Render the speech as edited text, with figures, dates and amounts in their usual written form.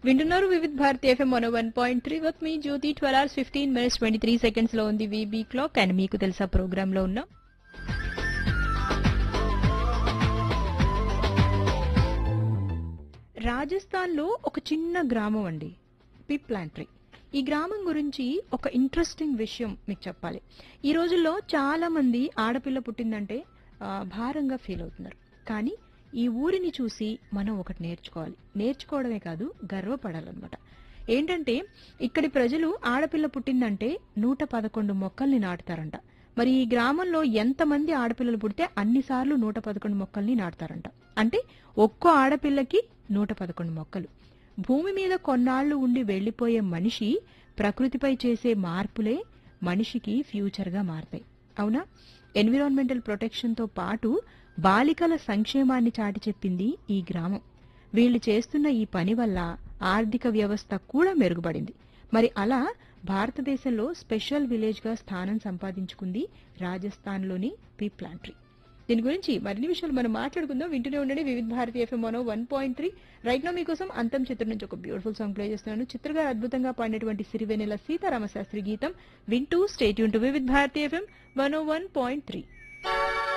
వింటున్నారు Vividh Bharati FM 101.3 with me Jyothi 12 hours 15 minutes 23 seconds లో ఉంది వీబీ క్లాక్ అండ్ మీకు తెలుసా ప్రోగ్రామ్ లో ఉన్నాం. రాజస్థాన్ లో ఒక చిన్న గ్రామం అండి, పిప్లాంట్రీ. ఈ గ్రామం గురించి ఒక ఇంట్రెస్టింగ్ విషయం మీకు చెప్పాలి. ఈ రోజుల్లో చాలా మంది ఆడపిల్ల పుట్టిందంటే భారంగా ఫీల్ అవుతున్నారు. కానీ ఈ ఊరిని చూసి మనం ఒకటి నేర్చుకోవాలి. నేర్చుకోవడమే కాదు, గర్వపడాలన్నమాట. ఏంటంటే ఇక్కడి ప్రజలు ఆడపిల్ల పుట్టిందంటే 111 మొక్కల్ని నాటుతారంట. మరి ఈ గ్రామంలో ఎంతమంది ఆడపిల్లలు పుడితే అన్నిసార్లు 111 మొక్కల్ని నాటుతారంట. అంటే ఒక్కో ఆడపిల్లకి 111 మొక్కలు. భూమి మీద కొన్నాళ్లు ఉండి వెళ్లిపోయే మనిషి ప్రకృతిపై చేసే మార్పులే మనిషికి ఫ్యూచర్ గా మారతాయి. అవునా? ఎన్విరాన్మెంటల్ ప్రొటెక్షన్ తో పాటు బాలికల సంక్షేమాన్ని చాటి చెప్పింది ఈ గ్రామం. వీళ్లు చేస్తున్న ఈ పని వల్ల ఆర్థిక వ్యవస్థ కూడా మెరుగుపడింది. మరి అలా భారతదేశంలో స్పెషల్ విలేజ్ గా స్థానం సంపాదించుకుంది రాజస్థాన్లోని పిప్లాంట్రీ. దీని గురించి మరిన్ని విషయాలు మనం మాట్లాడుకుందాం. వింటూనే ఉండండి వివిధ భారతి ఎఫ్ఎం 101.3. రైట్ నో మీకోసం అంతం చిత్రం నుంచి ఒక బ్యూటిఫుల్ సాంగ్ ప్లే చేస్తున్నాను. చిత్ర గారు అద్భుతంగా పాడినటువంటి సిరివెన్నెల సీతారామ శాస్త్రి గీతం వింటూ స్టే ట్యూన్ టు వివిధ భారతి ఎఫ్ఎం 101.3.